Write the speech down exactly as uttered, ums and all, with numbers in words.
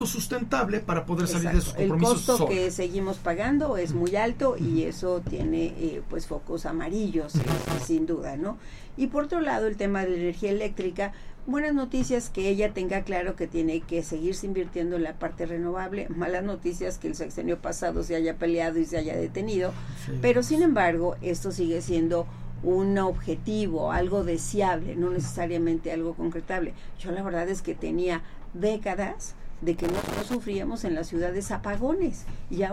sustentable para poder Exacto. salir de esos compromisos. El costo solo. que seguimos pagando es muy alto y eso tiene eh, pues focos amarillos, eh, sin duda, ¿no? Y por otro lado, el tema de la energía eléctrica, buenas noticias que ella tenga claro que tiene que seguirse invirtiendo en la parte renovable, malas noticias que el sexenio pasado se haya peleado y se haya detenido, sí. Pero sin embargo, esto sigue siendo un objetivo, algo deseable, no necesariamente algo concretable. Yo la verdad es que tenía décadas de que no, no sufríamos en las ciudades apagones y ahora